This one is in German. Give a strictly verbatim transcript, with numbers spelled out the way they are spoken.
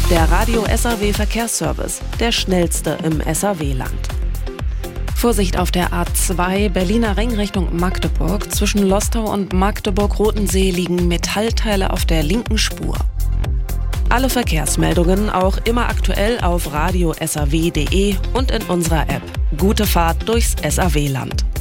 Der Radio S R W Verkehrsservice, der schnellste im S R W-Land. Vorsicht auf der A zwei, Berliner Ring Richtung Magdeburg. Zwischen Lostau und Magdeburg-Rotensee liegen Metallteile auf der linken Spur. Alle Verkehrsmeldungen auch immer aktuell auf radio s r w punkt d e und in unserer App. Gute Fahrt durchs S R W-Land.